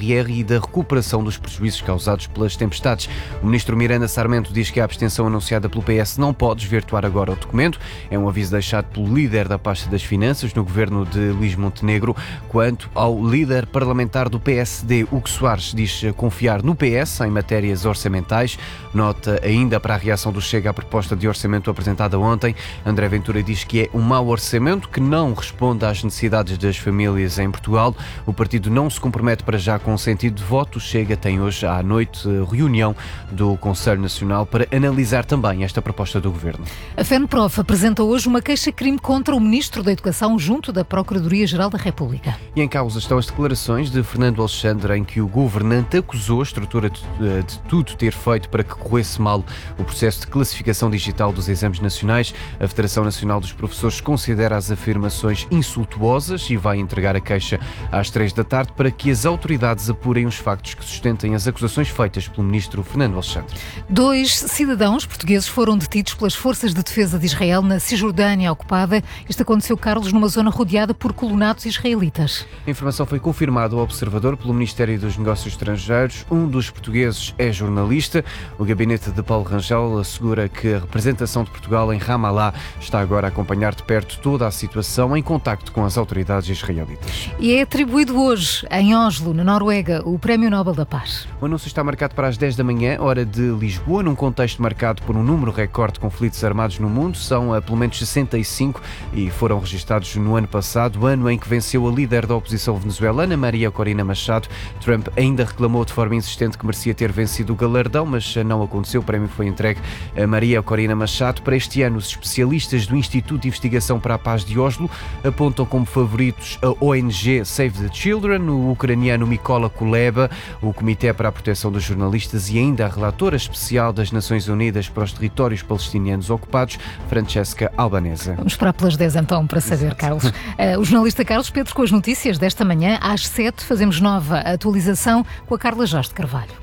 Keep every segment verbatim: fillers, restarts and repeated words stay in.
R R e da recuperação dos prejuízos causados pelas tempestades. O ministro Miranda Sarmento diz que a abstenção anunciada pelo P S não pode desvirtuar agora o documento. É um aviso deixado pelo líder da pasta das Finanças no governo de Luís Montenegro. Quanto ao líder parlamentar do P S D, Hugo Soares, diz confiar no P S em matérias orçamentais. Nota ainda para a reação do Chega à proposta de orçamento apresentada ontem. André Ventura diz que é um mau orçamento que não responde às necessidades das famílias em Portugal. O partido não se compromete para já com o sentido de voto. O Chega tem hoje à noite reunião do Conselho Nacional para analisar também esta proposta do Governo. A FENPROF apresenta hoje uma queixa-crime contra o Ministro da Educação junto da Procuradoria-Geral da República. E em causa estão as declarações de Fernando Alexandre em que o governante acusou a estrutura de, de tudo ter feito para que corresse mal o processo de classificação digital dos exames nacionais. A Federação Nacional dos Professores considera as afirmações insultuosas e vai entregar a queixa às três da tarde para que as autoridades apurem os factos que sustentem as acusações feitas pelo Ministro Fernando Alexandre. Dois cidadãos portugueses foram detidos pelas Forças de Defesa de Israel na Cisjordânia ocupada. Isto aconteceu, Carlos, numa zona rodeada por colonatos israelitas. A informação foi confirmada ao Observador pelo Ministério dos Negócios Estrangeiros. Um dos portugueses é jornalista. O gabinete de Paulo Rangel assegura que a representação de Portugal em Ramallah está agora a acompanhar de perto toda a situação em contacto com as autoridades israelitas. E é atribuído hoje, em Oslo, na Noruega, o Prémio Nobel da Paz. O anúncio está marcado para as dez da manhã, hora de Lisboa, num contexto marcado por um número recorde de conflitos armados no mundo. São a, pelo menos sessenta e cinco e foram registados no ano passado, ano em que venceu a líder da oposição venezuelana, Maria Corina Machado. Trump ainda reclamou de forma insistente que merecia ter vencido o galardão, mas não aconteceu. O prémio foi entregue a Maria Corina Machado. Para este ano, os especialistas do Instituto de Investigação para a Paz de Oslo apontam como favoritos a O N G Save the Children, o ucraniano Mykola Kuleba, o Comitê para a Proteção dos Jornalistas e ainda a relatora especial das Nações Unidas para os territórios palestinianos ocupados, Francesca Albanese. Vamos esperar pelas dez então para saber, Exato. Carlos. Uh, o jornalista Carlos Pedro com as notícias desta manhã. Às sete fazemos nova atualização com a Carla Jorge de Carvalho.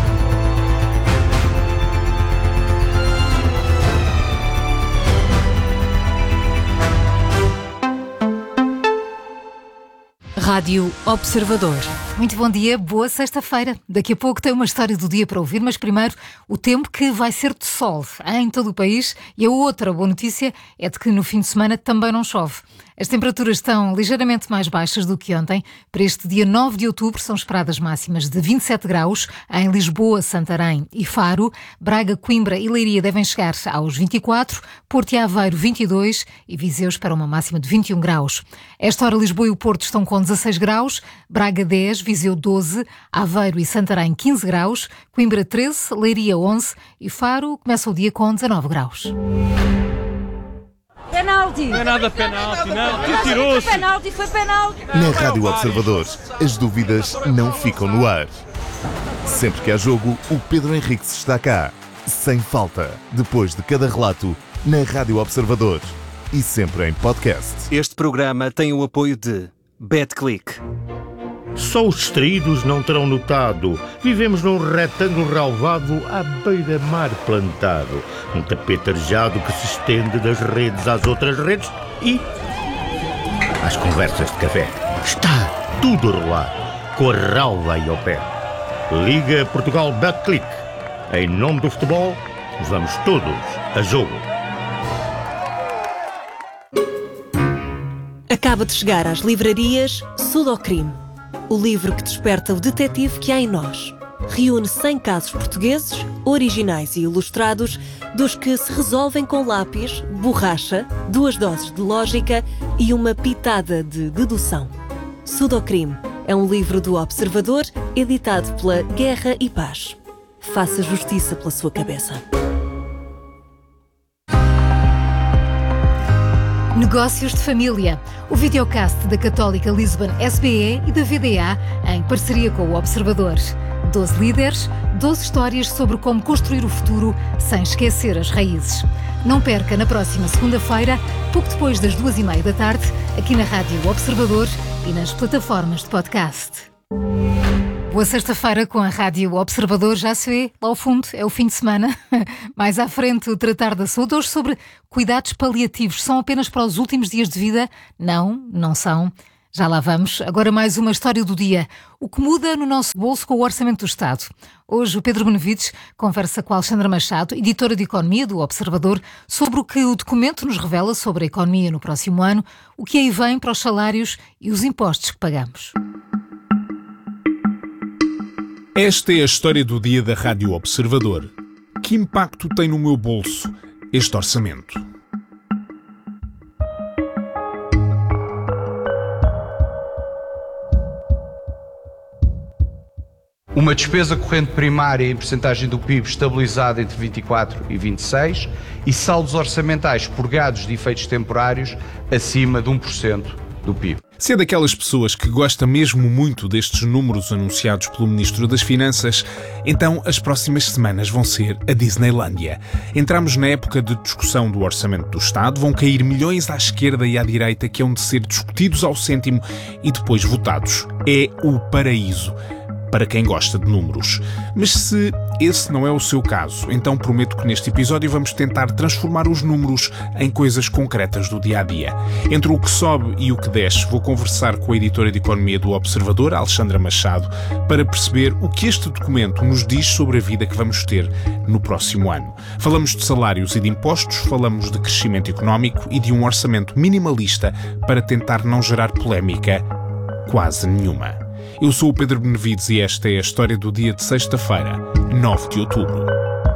Rádio Observador. Muito bom dia, boa sexta-feira. Daqui a pouco tem uma história do dia para ouvir, mas primeiro o tempo que vai ser de sol em todo o país. E a outra boa notícia é de que no fim de semana também não chove. As temperaturas estão ligeiramente mais baixas do que ontem. Para este dia nove de outubro são esperadas máximas de vinte e sete graus em Lisboa, Santarém e Faro. Braga, Coimbra e Leiria devem chegar aos vinte e quatro, Porto e Aveiro vinte e dois e Viseu espera uma máxima de vinte e um graus. Esta hora Lisboa e o Porto estão com dezasseis graus, Braga dez, Viseu doze, Aveiro e Santarém quinze graus, Coimbra treze, Leiria onze e Faro começa o dia com dezanove graus. Penalti! Não é nada penalti, não. Que tirou-se. Foi penalti, foi penalti. Na Rádio Observador, as dúvidas não ficam no ar. Sempre que há jogo, o Pedro Henriques está cá. Sem falta. Depois de cada relato, na Rádio Observador. E sempre em podcast. Este programa tem o apoio de BetClick. Só os distraídos não terão notado. Vivemos num retângulo relvado à beira-mar plantado. Um tapete arejado que se estende das redes às outras redes e às conversas de café. Está tudo a rolar, com a relva aí ao pé. Liga Portugal BetClick. Em nome do futebol, vamos todos a jogo. Acaba de chegar às livrarias Sudocrime. O livro que desperta o detetive que há em nós. Reúne cem casos portugueses, originais e ilustrados, dos que se resolvem com lápis, borracha, duas doses de lógica e uma pitada de dedução. Sudocrime é um livro do Observador, editado pela Guerra e Paz. Faça justiça pela sua cabeça. Negócios de Família, o videocast da Católica Lisbon S B E e da V D A em parceria com o Observador. doze líderes, doze histórias sobre como construir o futuro sem esquecer as raízes. Não perca na próxima segunda-feira, pouco depois das duas e meia da tarde, aqui na Rádio Observador e nas plataformas de podcast. Boa sexta-feira com a Rádio Observador. Já se vê, lá ao fundo, é o fim de semana. Mais à frente, o Tratar da Saúde. Hoje sobre cuidados paliativos. São apenas para os últimos dias de vida? Não, não são. Já lá vamos. Agora mais uma história do dia. O que muda no nosso bolso com o Orçamento do Estado. Hoje o Pedro Benevides conversa com a Alexandra Machado, editora de Economia do Observador, sobre o que o documento nos revela sobre a economia no próximo ano, o que aí vem para os salários e os impostos que pagamos. Esta é a história do dia da Rádio Observador. Que impacto tem no meu bolso este orçamento? Uma despesa corrente primária em percentagem do P I B estabilizada entre vinte e quatro e vinte e seis e saldos orçamentais purgados de efeitos temporários acima de um por cento do P I B. Se é daquelas pessoas que gosta mesmo muito destes números anunciados pelo Ministro das Finanças, então as próximas semanas vão ser a Disneylândia. Entramos na época de discussão do Orçamento do Estado, vão cair milhões à esquerda e à direita que hão de ser discutidos ao cêntimo e depois votados. É o paraíso para quem gosta de números. Mas se esse não é o seu caso, então prometo que neste episódio vamos tentar transformar os números em coisas concretas do dia-a-dia. Entre o que sobe e o que desce, vou conversar com a editora de Economia do Observador, Alexandra Machado, para perceber o que este documento nos diz sobre a vida que vamos ter no próximo ano. Falamos de salários e de impostos, falamos de crescimento económico e de um orçamento minimalista para tentar não gerar polémica quase nenhuma. Eu sou o Pedro Benevides e esta é a história do dia de sexta-feira, nove de outubro.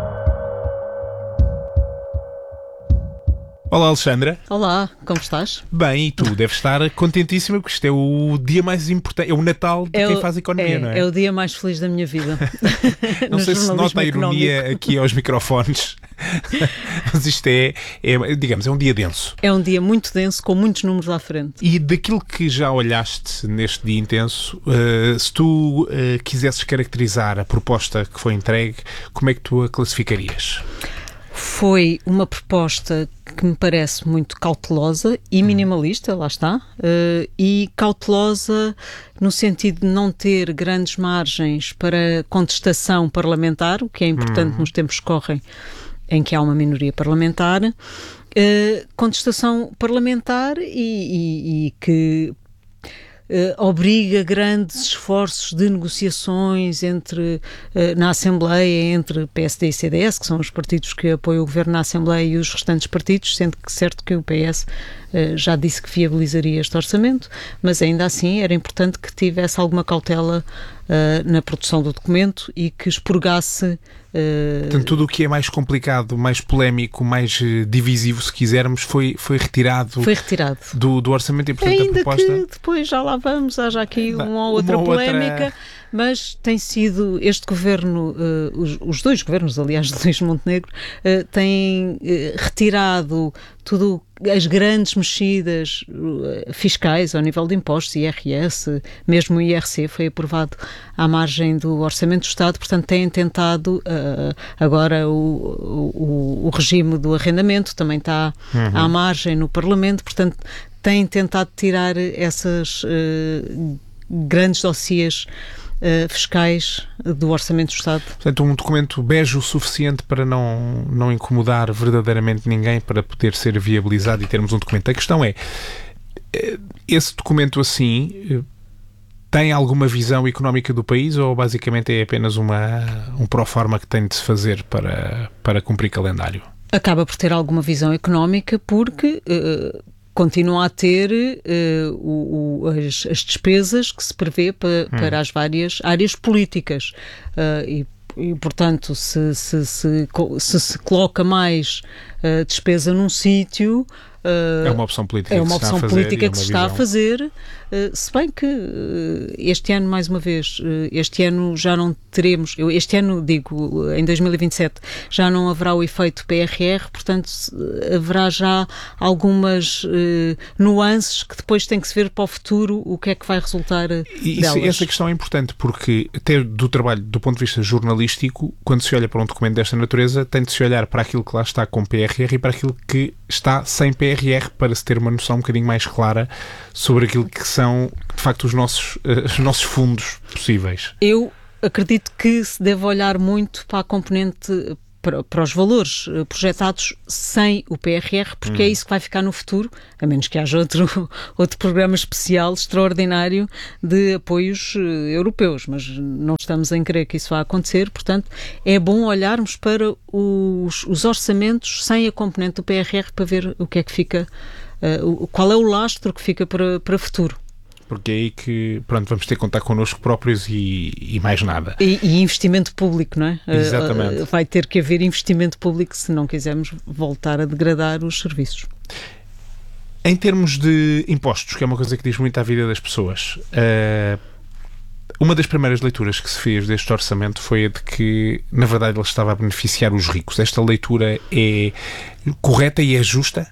Olá, Alexandra. Olá, como estás? Bem, e tu? Deves estar contentíssima porque isto é o dia mais importante, é o Natal de é quem o, faz economia, é, não é? É o dia mais feliz da minha vida. Não sei se nota a ironia económico. Aqui aos microfones, mas isto é, é, digamos, é um dia denso. É um dia muito denso, com muitos números à frente. E daquilo que já olhaste neste dia intenso, uh, se tu uh, quisesses caracterizar a proposta que foi entregue, como é que tu a classificarias? Foi uma proposta que me parece muito cautelosa e minimalista, lá está, uh, e cautelosa no sentido de não ter grandes margens para contestação parlamentar, o que é importante hum. nos tempos que correm em que há uma minoria parlamentar, uh, contestação parlamentar e, e, e que Uh, obriga grandes esforços de negociações entre, uh, na Assembleia entre P S D e C D S, que são os partidos que apoiam o governo na Assembleia, e os restantes partidos, sendo que certo que o P S uh, já disse que viabilizaria este orçamento, mas ainda assim era importante que tivesse alguma cautela uh, na produção do documento e que expurgasse Uh... Portanto, tudo o que é mais complicado, mais polémico, mais uh, divisivo, se quisermos, foi, foi retirado, foi retirado. Do, do orçamento e, portanto, ainda a proposta... que depois já lá vamos, haja aqui uma ou outra uma polémica, outra... mas tem sido este governo, uh, os, os dois governos, aliás, de Luís Montenegro, uh, têm uh, retirado tudo, as grandes mexidas uh, fiscais ao nível de impostos, I R S, mesmo o I R C foi aprovado à margem do Orçamento do Estado, portanto têm tentado, uh, agora o, o, o regime do arrendamento também está uhum. à margem no Parlamento, portanto têm tentado tirar essas uh, grandes dossiês Uh, fiscais do Orçamento do Estado. Portanto, um documento bege o suficiente para não, não incomodar verdadeiramente ninguém, para poder ser viabilizado e termos um documento. A questão é, esse documento assim tem alguma visão económica do país ou basicamente é apenas uma, um proforma que tem de se fazer para, para cumprir calendário? Acaba por ter alguma visão económica porque... Uh, continua a ter uh, o, o, as, as despesas que se prevê pa, hum. para as várias áreas políticas uh, e, e, portanto, se se, se, se, se coloca mais uh, despesa num sítio... Uh, é uma opção política é uma que se opção está a fazer, política que se está visão. a fazer, uh, se bem que uh, este ano, mais uma vez, uh, este ano já não teremos, eu, este ano digo, em dois mil e vinte e sete, já não haverá o efeito P R R, portanto haverá já algumas uh, nuances que depois tem que se ver para o futuro o que é que vai resultar e delas. Essa questão é importante porque até do trabalho, do ponto de vista jornalístico, quando se olha para um documento desta natureza, tem de se olhar para aquilo que lá está com P R R e para aquilo que está sem P R R, para se ter uma noção um bocadinho mais clara sobre aquilo que são, de facto, os nossos, uh, os nossos fundos possíveis. Eu acredito que se deve olhar muito para a componente para, para os valores projetados sem o P R R, porque hum. é isso que vai ficar no futuro, a menos que haja outro, outro programa especial, extraordinário, de apoios uh, europeus, mas não estamos em crer que isso vá acontecer, portanto, é bom olharmos para os, os orçamentos sem a componente do P R R para ver o que é que fica, uh, qual é o lastro que fica para, para o futuro. Porque é aí que, pronto, vamos ter que contar connosco próprios e, e mais nada. E, e investimento público, não é? Exatamente. Uh, vai ter que haver investimento público se não quisermos voltar a degradar os serviços. Em termos de impostos, que é uma coisa que diz muito à vida das pessoas, uh, uma das primeiras leituras que se fez deste orçamento foi a de que, na verdade, ele estava a beneficiar os ricos. Esta leitura é correta e é justa?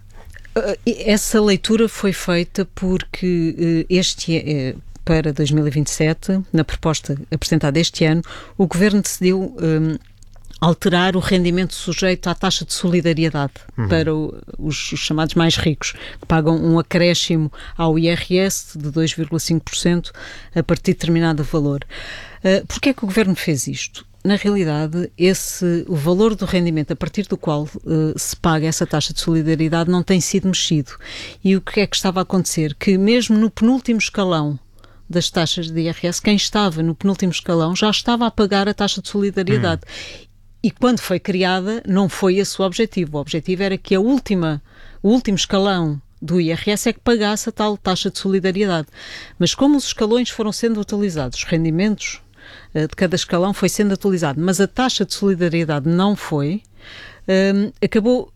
Essa leitura foi feita porque este, para dois mil e vinte e sete, na proposta apresentada este ano, o Governo decidiu um, alterar o rendimento sujeito à taxa de solidariedade uhum. para o, os, os chamados mais ricos, que pagam um acréscimo ao I R S de dois vírgula cinco por cento a partir de determinado valor. Uh, Porquê é que o Governo fez isto? Na realidade, esse, o valor do rendimento a partir do qual uh, se paga essa taxa de solidariedade não tem sido mexido. E o que é que estava a acontecer? Que mesmo no penúltimo escalão das taxas de I R S, quem estava no penúltimo escalão já estava a pagar a taxa de solidariedade. Hum. E quando foi criada, não foi esse o objetivo. O objetivo era que a última, o último escalão do I R S é que pagasse a tal taxa de solidariedade. Mas como os escalões foram sendo utilizados, os rendimentos de cada escalão foi sendo atualizado, mas a taxa de solidariedade não foi, um, acabou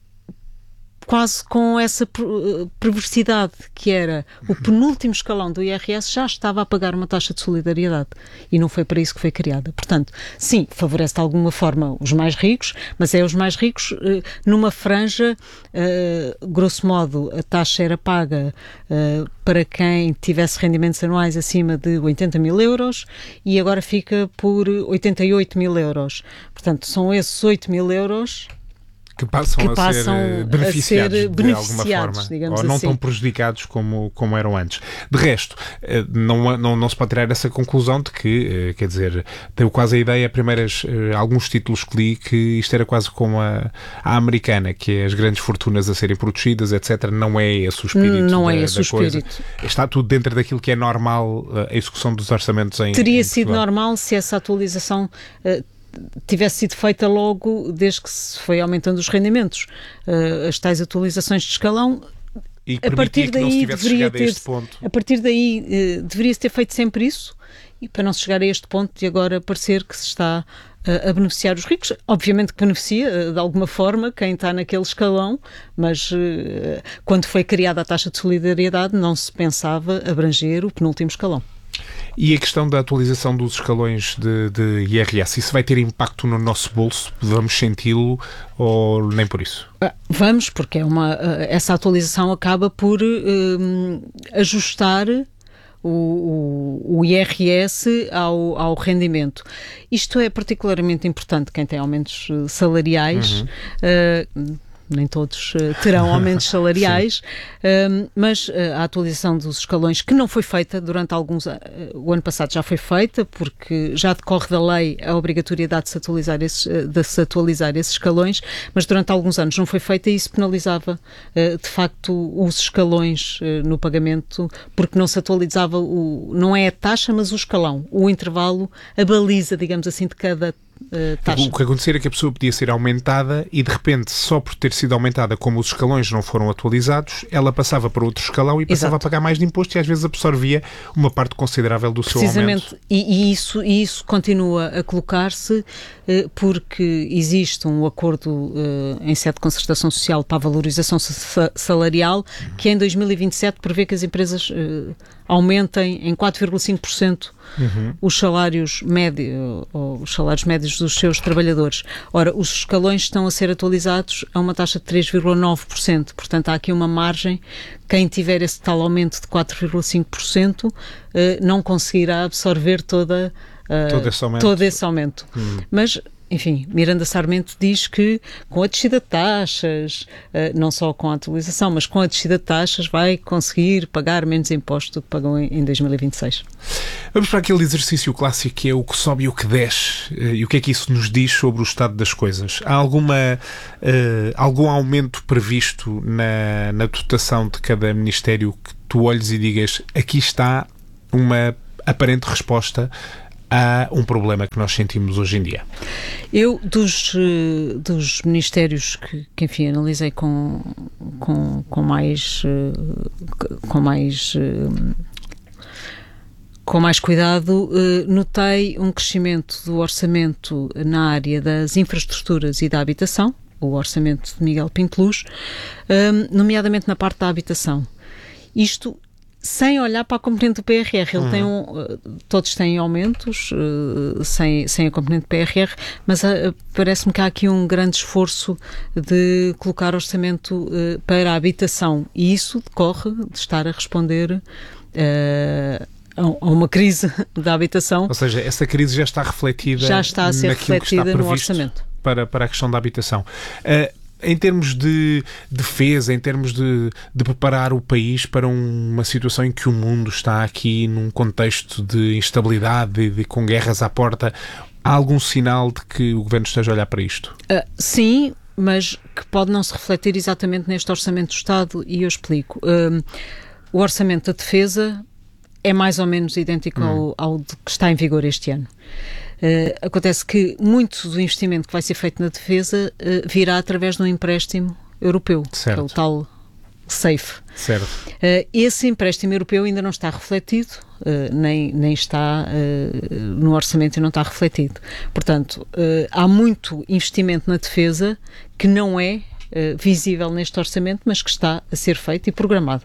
quase com essa perversidade, que era o penúltimo escalão do I R S já estava a pagar uma taxa de solidariedade e não foi para isso que foi criada. Portanto, sim, favorece de alguma forma os mais ricos, mas é os mais ricos uh, numa franja, uh, grosso modo, a taxa era paga uh, para quem tivesse rendimentos anuais acima de oitenta mil euros e agora fica por oitenta e oito mil euros. Portanto, são esses oito mil euros que passam, que a, passam ser beneficiados, a ser beneficiados de alguma forma, digamos ou não assim. tão prejudicados como, como eram antes. De resto, não, não, não se pode tirar essa conclusão de que, quer dizer, tenho quase a ideia, primeiras, alguns títulos que li, que isto era quase como a, a americana, que é as grandes fortunas a serem protegidas, etcétera. Não é esse o espírito Não da, é esse da o coisa. espírito. Está tudo dentro daquilo que é normal, a execução dos orçamentos em Teria em sido Portugal. normal se essa atualização Uh, tivesse sido feita logo desde que se foi aumentando os rendimentos. Uh, as tais atualizações de escalão, e a partir que não se daí tivesse deveria chegado ter, a este ponto. a partir daí uh, deveria-se ter feito sempre isso, e para não se chegar a este ponto de agora parecer que se está uh, a beneficiar os ricos. Obviamente que beneficia uh, de alguma forma quem está naquele escalão, mas uh, quando foi criada a taxa de solidariedade não se pensava abranger o penúltimo escalão. E a questão da atualização dos escalões de, de I R S, isso vai ter impacto no nosso bolso? Vamos senti-lo ou nem por isso? Vamos, porque é uma, essa atualização acaba por um, ajustar o, o, o I R S ao, ao rendimento. Isto é particularmente importante quem tem aumentos salariais. Uhum. Uh, nem todos uh, terão aumentos salariais, uh, mas uh, a atualização dos escalões, que não foi feita durante alguns anos, uh, o ano passado já foi feita, porque já decorre da lei a obrigatoriedade de se atualizar esses, uh, de se atualizar esses escalões, mas durante alguns anos não foi feita e isso penalizava, uh, de facto, os escalões uh, no pagamento, porque não se atualizava, o, não é a taxa, mas o escalão, o intervalo, a baliza, digamos assim, de cada Uh, taxa. O que acontecia era que a pessoa podia ser aumentada e de repente, só por ter sido aumentada, como os escalões não foram atualizados, ela passava para outro escalão e passava Exato. a pagar mais de imposto e às vezes absorvia uma parte considerável do seu aumento. Precisamente, e, e, isso, e isso continua a colocar-se uh, porque existe um acordo uh, em sede de concertação social para a valorização salarial uhum. que em dois mil e vinte e sete prevê que as empresas uh, aumentem em quatro vírgula cinco por cento uhum. os salários médios, ou os salários médios dos seus trabalhadores. Ora, os escalões estão a ser atualizados a uma taxa de três vírgula nove por cento, portanto há aqui uma margem, quem tiver esse tal aumento de quatro vírgula cinco por cento uh, não conseguirá absorver toda, uh, todo esse aumento. Todo esse aumento. Hum. Mas enfim, Miranda Sarmento diz que com a descida de taxas, não só com a atualização, mas com a descida de taxas vai conseguir pagar menos impostos do que pagou em dois mil e vinte e seis. Vamos para aquele exercício clássico que é o que sobe e o que desce. E o que é que isso nos diz sobre o estado das coisas? Há alguma, uh, algum aumento previsto na, na dotação de cada ministério que tu olhes e digas aqui está uma aparente resposta a um problema que nós sentimos hoje em dia? Eu, dos, dos ministérios que, que enfim, analisei com, com, com mais com mais com mais cuidado, notei um crescimento do orçamento na área das infraestruturas e da habitação, o orçamento de Miguel Pinto Luz, nomeadamente na parte da habitação. Isto sem olhar para a componente do P R R. Ele uhum. tem um, todos têm aumentos uh, sem, sem a componente do P R R, mas uh, parece-me que há aqui um grande esforço de colocar orçamento uh, para a habitação, e isso decorre de estar a responder uh, a uma crise da habitação. Ou seja, essa crise já está refletida já está a ser refletida que está no orçamento. Para, para a questão da habitação. Uh, Em termos de defesa, em termos de, de preparar o país para um, uma situação em que o mundo está aqui num contexto de instabilidade e de, com guerras à porta, há algum sinal de que o Governo esteja a olhar para isto? Uh, sim, mas que pode não se refletir exatamente neste Orçamento do Estado, e eu explico. Uh, o Orçamento da Defesa é mais ou menos idêntico hum. ao, ao que está em vigor este ano. Uh, acontece que muito do investimento que vai ser feito na defesa uh, virá através de um empréstimo europeu, certo. que é o tal SAFE. Certo. Uh, esse empréstimo europeu ainda não está refletido, uh, nem, nem está uh, no orçamento e não está refletido. Portanto, uh, há muito investimento na defesa que não é uh, visível neste orçamento, mas que está a ser feito e programado.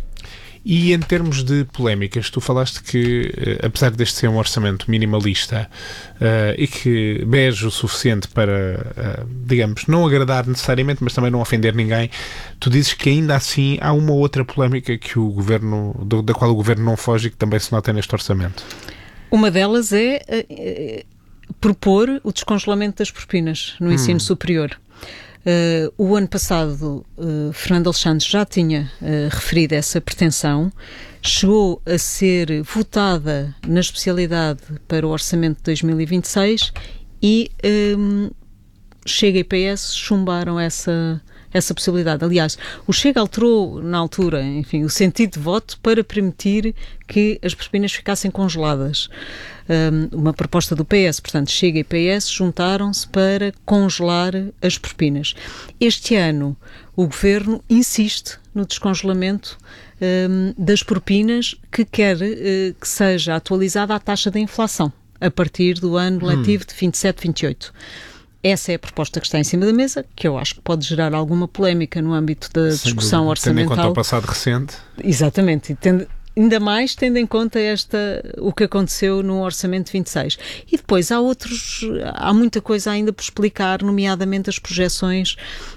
E em termos de polémicas, tu falaste que, apesar deste ser um orçamento minimalista uh, e que bege o suficiente para, uh, digamos, não agradar necessariamente, mas também não ofender ninguém, tu dizes que ainda assim há uma outra polémica que o governo, do, da qual o governo não foge e que também se nota neste orçamento. Uma delas é uh, propor o descongelamento das propinas no ensino hum. superior. Uh, o ano passado, uh, Fernando Alexandre já tinha uh, referido essa pretensão, chegou a ser votada na especialidade para o orçamento de dois mil e vinte e seis e um, Chega e P S chumbaram essa, essa possibilidade. Aliás, o Chega alterou na altura, enfim, o sentido de voto para permitir que as propinas ficassem congeladas. Um, uma proposta do P S, portanto, Chega e P S juntaram-se para congelar as propinas. Este ano, o Governo insiste no descongelamento um, das propinas, que quer uh, que seja atualizada a taxa da inflação a partir do ano letivo hum. de vinte e sete vinte e oito. Essa é a proposta que está em cima da mesa, que eu acho que pode gerar alguma polémica no âmbito da Sem discussão dúvida. orçamental. Tendo em conta o passado recente. Exatamente, e tendo, ainda mais tendo em conta esta, o que aconteceu no Orçamento de vinte e seis. E depois há outros, há muita coisa ainda por explicar, nomeadamente as projeções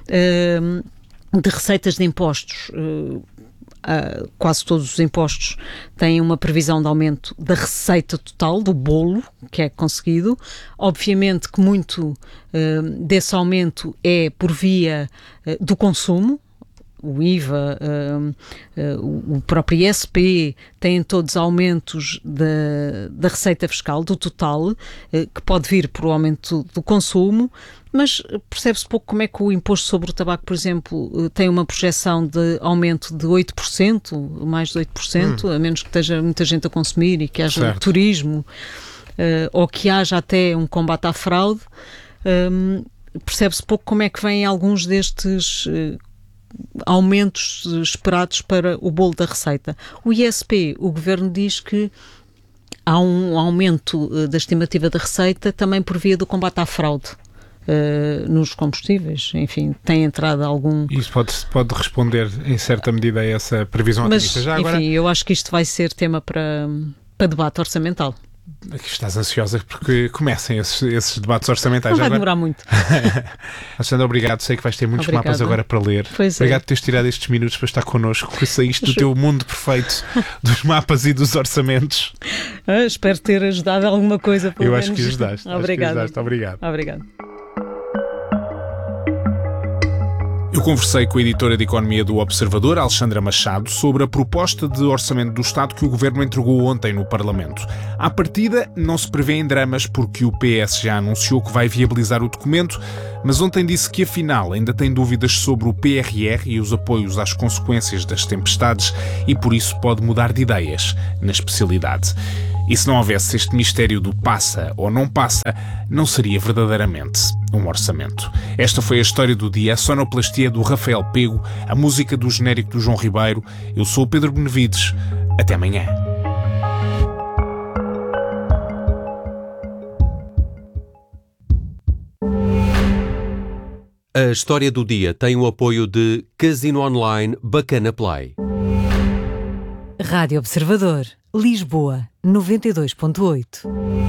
uh, de receitas de impostos. Uh, Uh, quase todos os impostos têm uma previsão de aumento da receita total, do bolo que é conseguido. Obviamente que muito uh, desse aumento é por via uh, do consumo. O I V A, uh, uh, o próprio I S P, têm todos aumentos da, da receita fiscal, do total, uh, que pode vir por um aumento do consumo, mas percebe-se pouco como é que o imposto sobre o tabaco, por exemplo, uh, tem uma projeção de aumento de oito por cento, mais de oito por cento, hum. a menos que esteja muita gente a consumir e que haja certo. turismo, uh, ou que haja até um combate à fraude. Um, percebe-se pouco como é que vêm alguns destes uh, aumentos esperados para o bolo da receita. O I S P, o Governo diz que há um aumento uh, da estimativa da receita também por via do combate à fraude uh, nos combustíveis. Enfim, tem entrado algum... Isso pode, pode responder em certa medida a essa previsão Mas, otimista. Já enfim, agora... eu acho que isto vai ser tema para, para debate orçamental. Estás ansiosa porque comecem esses, esses debates orçamentais. Não vai agora... demorar muito. Alexandra, obrigado. Sei que vais ter muitos Obrigada. mapas agora para ler. Pois obrigado é. por teres tirado estes minutos para estar connosco, que saíste do teu mundo perfeito dos mapas e dos orçamentos. Ah, espero ter ajudado alguma coisa. Pelo Eu menos. acho que ajudaste. Obrigada. Acho que ajudaste. Obrigado. Obrigado. Eu conversei com a editora de Economia do Observador, Alexandra Machado, sobre a proposta de orçamento do Estado que o Governo entregou ontem no Parlamento. À partida, não se prevêem dramas porque o P S já anunciou que vai viabilizar o documento, mas ontem disse que afinal ainda tem dúvidas sobre o P R R e os apoios às consequências das tempestades e por isso pode mudar de ideias na especialidade. E se não houvesse este mistério do passa ou não passa, não seria verdadeiramente um orçamento. Esta foi a história do dia, a sonoplastia do Rafael Pego, a música do genérico do João Ribeiro. Eu sou o Pedro Benevides. Até amanhã. A história do dia tem o apoio de Casino Online Bacana Play. Rádio Observador, Lisboa, noventa e dois ponto oito.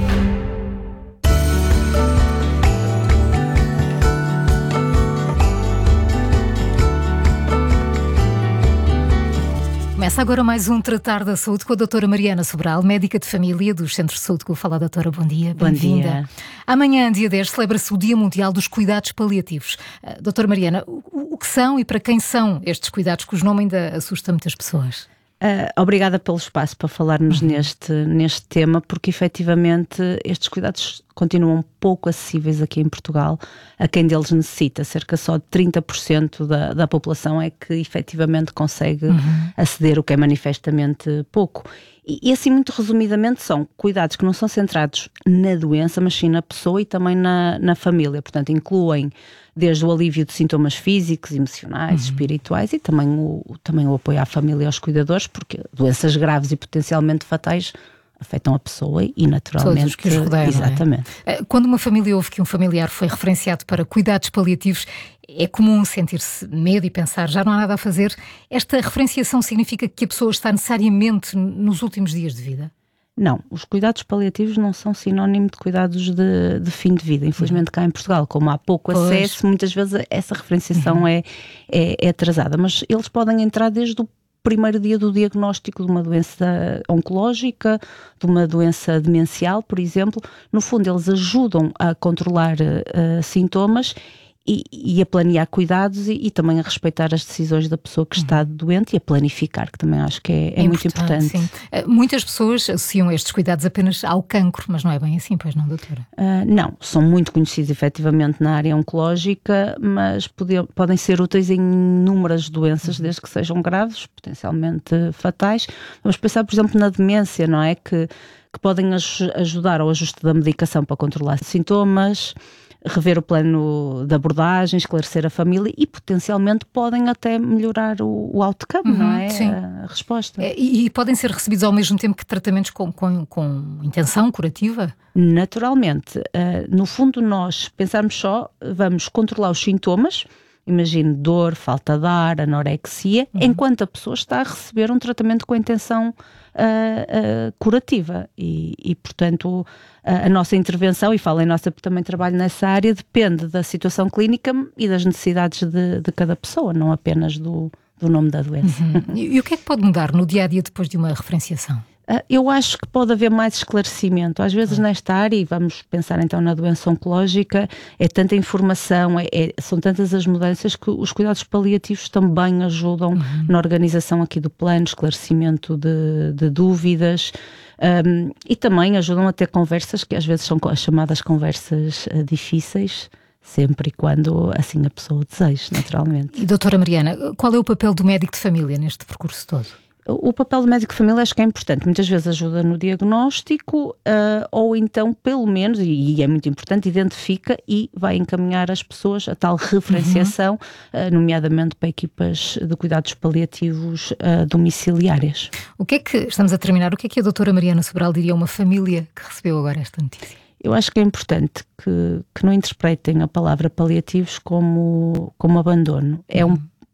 Começa agora mais um Tratar da Saúde com a doutora Mariana Sobral, médica de família dos Centros de Saúde. Com o Fala, doutora, bom dia. Bom dia. Amanhã, dia dez, celebra-se o Dia Mundial dos Cuidados Paliativos. Uh, doutora Mariana, o, o que são e para quem são estes cuidados, cujo nome ainda assusta muitas pessoas? Uh, obrigada pelo espaço para falarmos uhum. neste, neste tema, porque efetivamente estes cuidados continuam pouco acessíveis aqui em Portugal a quem deles necessita. Cerca só de trinta por cento da, da população é que efetivamente consegue uhum. aceder, o que é manifestamente pouco. E, e assim, muito resumidamente, são cuidados que não são centrados na doença, mas sim na pessoa e também na, na família. Portanto, incluem desde o alívio de sintomas físicos, emocionais, uhum. espirituais e também o, também o apoio à família e aos cuidadores, porque doenças graves e potencialmente fatais afetam a pessoa e naturalmente... Todos os que os rodeiam, exatamente. É? Quando uma família ouve que um familiar foi referenciado para cuidados paliativos, é comum sentir-se medo e pensar, já não há nada a fazer. Esta referenciação significa que a pessoa está necessariamente nos últimos dias de vida? Não, os cuidados paliativos não são sinónimo de cuidados de, de fim de vida. Infelizmente, cá em Portugal, como há pouco pois. acesso, muitas vezes essa referenciação uhum. é, é, é atrasada. Mas eles podem entrar desde o primeiro dia do diagnóstico de uma doença oncológica, de uma doença demencial, por exemplo. No fundo, eles ajudam a controlar uh, sintomas e, e a planear cuidados e, e também a respeitar as decisões da pessoa que está doente e a planificar, que também acho que é, é, é muito importante. Sim. Uh, muitas pessoas associam estes cuidados apenas ao cancro, mas não é bem assim, pois não, doutora? Uh, não, são muito conhecidos efetivamente na área oncológica, mas pode, podem ser úteis em inúmeras doenças, uhum. desde que sejam graves, potencialmente fatais. Vamos pensar, por exemplo, na demência, não é? Que, que podem aj- ajudar ao ajuste da medicação para controlar sintomas, rever o plano de abordagem, esclarecer a família e potencialmente podem até melhorar o, o outcome, uhum, não é? Sim. A resposta. É, e, e podem ser recebidos ao mesmo tempo que tratamentos com, com, com intenção curativa? Naturalmente. Uh, no fundo, nós pensarmos só, vamos controlar os sintomas, imagine dor, falta de ar, anorexia, uhum. enquanto a pessoa está a receber um tratamento com a intenção uh, uh, curativa e, e portanto, a, a nossa intervenção, e falo em nossa porque também trabalho nessa área, depende da situação clínica e das necessidades de, de cada pessoa, não apenas do, do nome da doença. Uhum. E, e o que é que pode mudar no dia-a-dia depois de uma referenciação? Eu acho que pode haver mais esclarecimento. Às vezes nesta área, e vamos pensar então na doença oncológica, é tanta informação, é, é, são tantas as mudanças que os cuidados paliativos também ajudam uhum. na organização aqui do plano, esclarecimento de, de dúvidas um, e também ajudam a ter conversas que às vezes são as chamadas conversas uh, difíceis, sempre e quando assim a pessoa deseja, naturalmente. E doutora Mariana, qual é o papel do médico de família neste percurso todo? O papel do médico de família acho que é importante, muitas vezes ajuda no diagnóstico uh, ou então pelo menos, e é muito importante, identifica e vai encaminhar as pessoas a tal referenciação, uhum. uh, nomeadamente para equipas de cuidados paliativos uh, domiciliárias. O que é que, estamos a terminar, o que é que a doutora Mariana Sobral diria a uma família que recebeu agora esta notícia? Eu acho que é importante que, que não interpretem a palavra paliativos como, como abandono. É um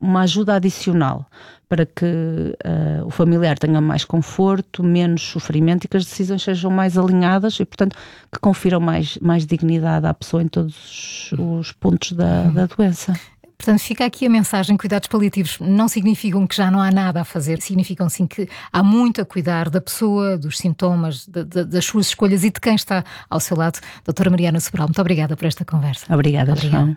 uma ajuda adicional para que uh, o familiar tenha mais conforto, menos sofrimento e que as decisões sejam mais alinhadas e, portanto, que confiram mais, mais dignidade à pessoa em todos os pontos da, da doença. Portanto, fica aqui a mensagem: cuidados paliativos não significam que já não há nada a fazer, significam sim que há muito a cuidar da pessoa, dos sintomas, de, de, das suas escolhas e de quem está ao seu lado. Doutora Mariana Sobral, muito obrigada por esta conversa. Obrigada, João.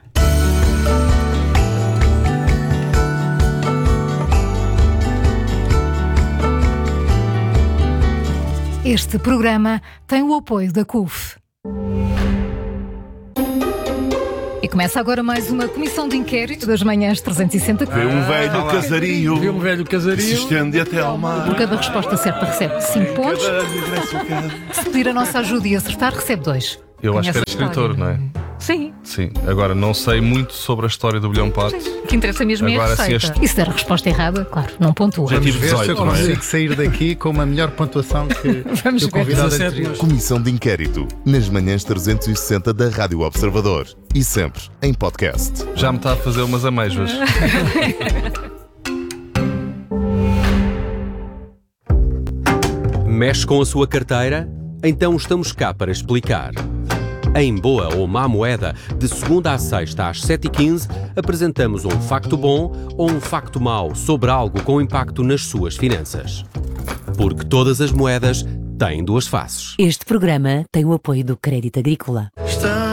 Este programa tem o apoio da C U F. E começa agora mais uma comissão de inquérito das manhãs trezentos e sessenta. Vê um velho ah, casario, vê um velho casario, que se estende até ao mar. Por cada resposta certa recebe cinco pontos. Se pedir a nossa ajuda e acertar, recebe dois. Eu acho que era escritor, não é? Sim. Sim. Agora, não sei muito sobre a história do bilhão pato. O que interessa mesmo é a receita. Se este... E se der a resposta errada, claro, não pontua. Já tive dezoito, se eu consigo não é? sair daqui com uma melhor pontuação que, que o convidado anterior. Comissão de Inquérito, nas manhãs trezentos e sessenta da Rádio Observador. E sempre em podcast. Já me está a fazer umas amêijoas. Mexe com a sua carteira? Então estamos cá para explicar. Em Boa ou Má Moeda, de segunda à sexta às sete e quinze, apresentamos um facto bom ou um facto mau sobre algo com impacto nas suas finanças. Porque todas as moedas têm duas faces. Este programa tem o apoio do Crédito Agrícola. Está